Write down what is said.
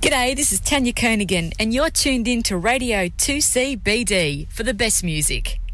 G'day, this is Tanya Koenigan, and you're tuned in to Radio 2CBD for the best music.